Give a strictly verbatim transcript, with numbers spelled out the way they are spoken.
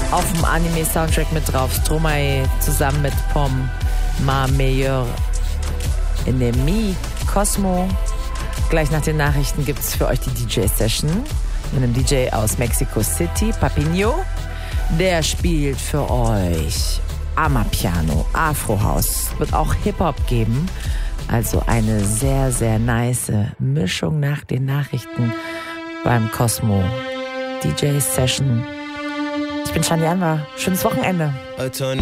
auf dem Anime-Soundtrack mit drauf. Stromae zusammen mit Pom, Ma Meilleur Ennemi, Cosmo. Gleich nach den Nachrichten gibt es für euch die D J-Session mit einem D J aus Mexico City, Papinho. Der spielt für euch Amapiano, Afro-House. Wird auch Hip-Hop geben. Also eine sehr, sehr nice Mischung nach den Nachrichten beim Cosmo D J-Session. Ich bin Shani Anwar. Schönes Wochenende.